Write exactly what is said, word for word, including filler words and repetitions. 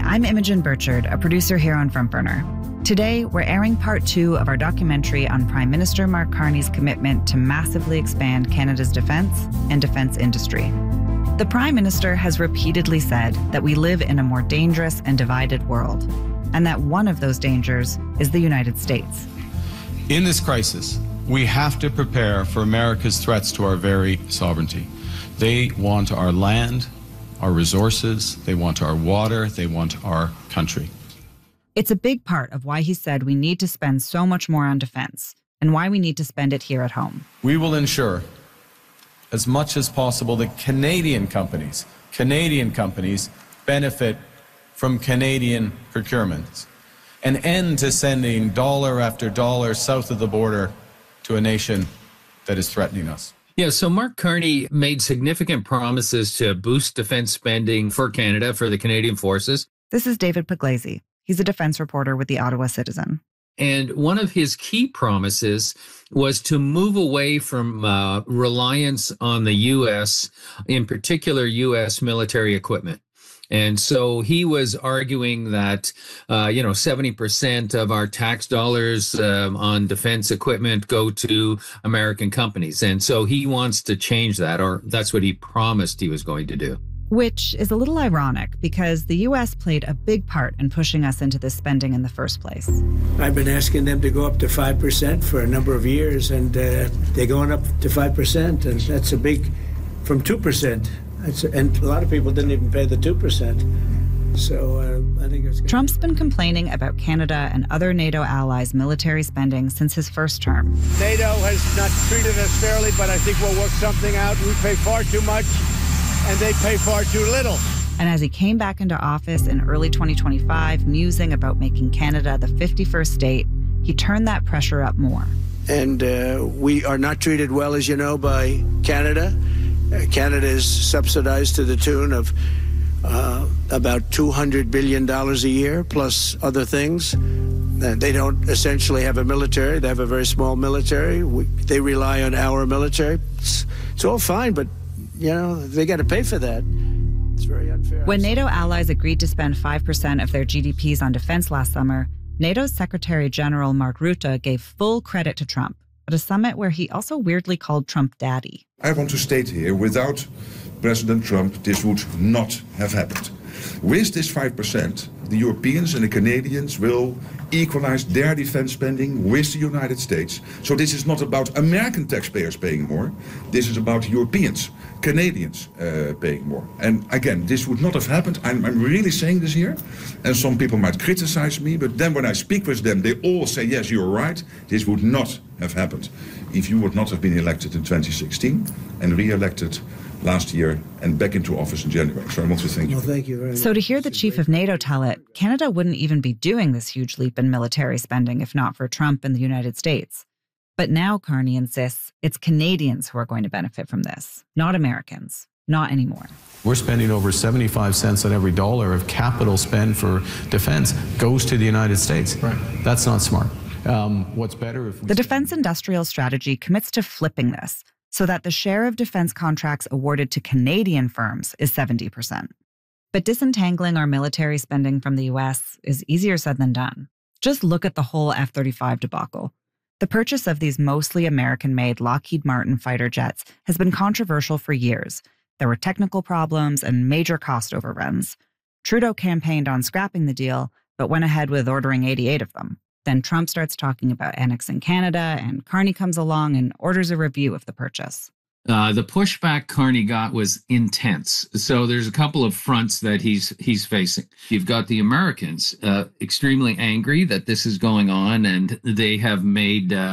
I'm Imogen Burchard, a producer here on Front Burner. Today, we're airing part two of our documentary on Prime Minister Mark Carney's commitment to massively expand Canada's defence and defence industry. The Prime Minister has repeatedly said that we live in a more dangerous and divided world, and that one of those dangers is the United States. In this crisis, we have to prepare for America's threats to our very sovereignty. They want our land, our resources, they want our water, they want our country. It's a big part of why he said we need to spend so much more on defense and why we need to spend it here at home. We will ensure, as much as possible, that Canadian companies, Canadian companies benefit from Canadian procurements. An end to sending dollar after dollar south of the border to a nation that is threatening us. Yeah, so Mark Carney made significant promises to boost defense spending for Canada, for the Canadian Forces. This is David Pugliese. He's a defense reporter with the Ottawa Citizen. And one of his key promises was to move away from uh, reliance on the U S, in particular U S military equipment. And so he was arguing that, uh, you know, seventy percent of our tax dollars um, on defense equipment go to American companies. And so he wants to change that, or that's what he promised he was going to do. Which is a little ironic because the U S played a big part in pushing us into this spending in the first place. I've been asking them to go up to five percent for a number of years, and uh, they're going up to five percent, and that's a big, from two percent. That's, and a lot of people didn't even pay the two percent. So uh, I think it's gonna Trump's been complaining about Canada and other NATO allies' military spending since his first term. NATO has not treated us fairly, but I think we'll work something out. We pay far too much, and they pay far too little. And as he came back into office in early twenty twenty-five, musing about making Canada the fifty-first state, he turned that pressure up more. And uh, we are not treated well, as you know, by Canada. Uh, Canada is subsidized to the tune of uh, about two hundred billion dollars a year, plus other things. Uh, they don't essentially have a military. They have a very small military. We, they rely on our military. It's, it's all fine, but, you know, they got to pay for that. It's very unfair. When NATO allies agreed to spend five percent of their G D Ps on defense last summer, NATO's Secretary General Mark Rutte gave full credit to Trump at a summit where he also weirdly called Trump daddy. I want to state here, without President Trump, this would not have happened. With this five percent, the Europeans and the Canadians will equalize their defense spending with the United States. So this is not about American taxpayers paying more. This is about Europeans, Canadians uh, paying more. And again, this would not have happened. I'm, I'm really saying this here. And some people might criticize me, but then when I speak with them, they all say, yes, you're right. This would not have happened if you would not have been elected in twenty sixteen and re-elected last year and back into office in January. So I want to thank you. Well, thank you very much. So to hear the chief of NATO tell it, Canada wouldn't even be doing this huge leap in military spending if not for Trump and the United States. But now Carney insists it's Canadians who are going to benefit from this, not Americans. Not anymore. We're spending over seventy-five cents on every dollar of capital spend for defense goes to the United States. Right. That's not smart. Um, what's better if we The defense industrial strategy commits to flipping this so that the share of defense contracts awarded to Canadian firms is seventy percent. But disentangling our military spending from the U S is easier said than done. Just look at the whole F thirty-five debacle. The purchase of these mostly American-made Lockheed Martin fighter jets has been controversial for years. There were technical problems and major cost overruns. Trudeau campaigned on scrapping the deal, but went ahead with ordering eighty-eight of them. Then Trump starts talking about annexing Canada, and Carney comes along and orders a review of the purchase. Uh, the pushback Carney got was intense. So there's a couple of fronts that he's he's facing. You've got the Americans uh, extremely angry that this is going on, and they have made uh,